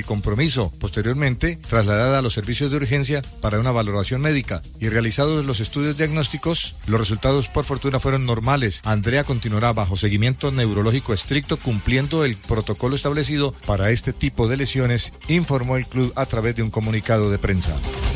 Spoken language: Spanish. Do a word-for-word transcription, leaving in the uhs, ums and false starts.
compromiso. Posteriormente, trasladada a los servicios de urgencia para una valoración médica y realizados los estudios diagnósticos, los resultados por fortuna fueron normales. Andrea continuará bajo seguimiento neurológico estricto, cumpliendo el protocolo establecido para este tipo de lesiones, informó el club a través de un comunicado de prensa.